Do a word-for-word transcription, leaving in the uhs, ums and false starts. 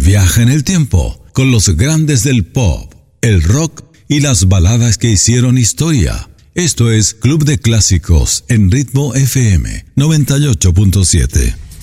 Viaja en el tiempo con los grandes del pop, el rock y las baladas que hicieron historia. Esto es Club de Clásicos en Ritmo F M noventa y ocho punto siete.